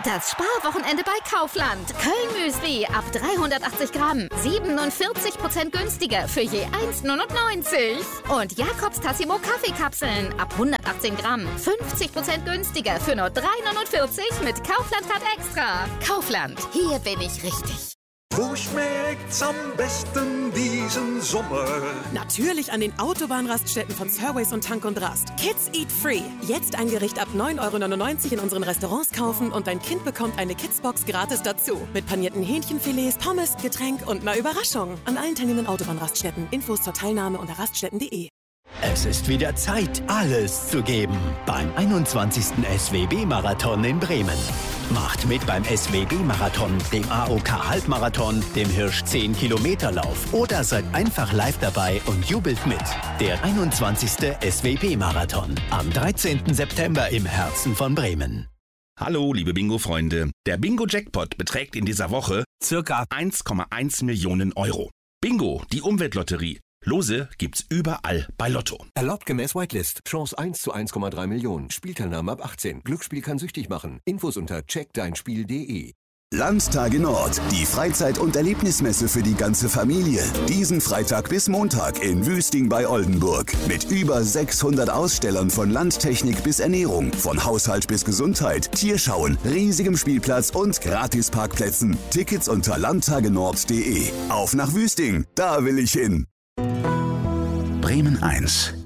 Das Sparwochenende bei Kaufland. Köln-Müsli ab 380 Gramm. 47% günstiger für je 1,99. Und Jakobs Tassimo Kaffeekapseln ab 118 Gramm. 50% günstiger für nur 3,49 mit Kaufland-Card extra. Kaufland, hier bin ich richtig. Wo schmeckt's am besten diesen Sommer? Natürlich an den Autobahnraststätten von Surways und Tank und Rast. Kids Eat Free. Jetzt ein Gericht ab 9,99 € in unseren Restaurants kaufen und dein Kind bekommt eine Kidsbox gratis dazu. Mit panierten Hähnchenfilets, Pommes, Getränk und einer Überraschung. An allen teilnehmenden Autobahnraststätten. Infos zur Teilnahme unter raststätten.de. Es ist wieder Zeit, alles zu geben beim 21. SWB-Marathon in Bremen. Macht mit beim SWB-Marathon, dem AOK-Halbmarathon, dem Hirsch 10-Kilometer-Lauf oder seid einfach live dabei und jubelt mit. Der 21. SWB-Marathon am 13. September im Herzen von Bremen. Hallo, liebe Bingo-Freunde. Der Bingo-Jackpot beträgt in dieser Woche circa 1,1 Millionen Euro. Bingo, die Umweltlotterie. Lose gibt's überall bei Lotto. Erlaubt gemäß Whitelist. Chance 1 zu 1,3 Millionen. Spielteilnahme ab 18. Glücksspiel kann süchtig machen. Infos unter checkdeinspiel.de. Landtage Nord, die Freizeit- und Erlebnismesse für die ganze Familie. Diesen Freitag bis Montag in Wüsting bei Oldenburg. Mit über 600 Ausstellern von Landtechnik bis Ernährung, von Haushalt bis Gesundheit, Tierschauen, riesigem Spielplatz und Gratisparkplätzen. Tickets unter landtagenord.de. Auf nach Wüsting, da will ich hin. Bremen 1.